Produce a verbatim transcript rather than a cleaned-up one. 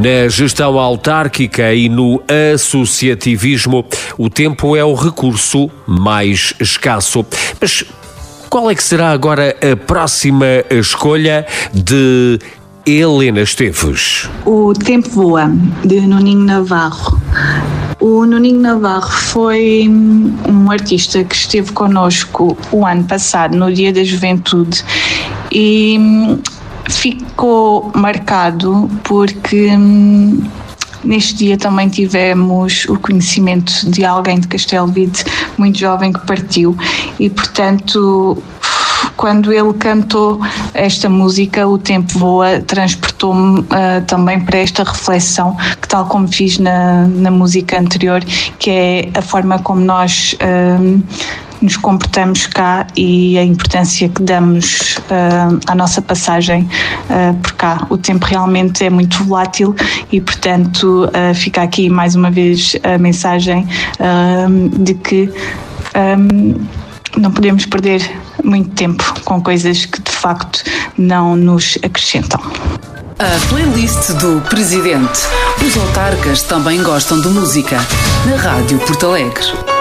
Na gestão autárquica e no associativismo, o tempo é o recurso mais escasso. Mas qual é que será agora a próxima escolha de Helena Esteves? O Tempo Voa, de Nuninho Navarro. O Nuninho Navarro foi um artista que esteve connosco o ano passado, no Dia da Juventude, e ficou marcado porque neste dia também tivemos o conhecimento de alguém de Castelvide muito jovem que partiu e, portanto, quando ele cantou esta música, O Tempo Voa, transportou-me uh, também para esta reflexão, que tal como fiz na, na música anterior, que é a forma como nós uh, nos comportamos cá e a importância que damos uh, à nossa passagem uh, por cá. O tempo realmente é muito volátil e, portanto, uh, fica aqui mais uma vez a mensagem uh, de que um, não podemos perder muito tempo com coisas que de facto não nos acrescentam. A playlist do Presidente. Os autarcas também gostam de música. Na Rádio Porto Alegre.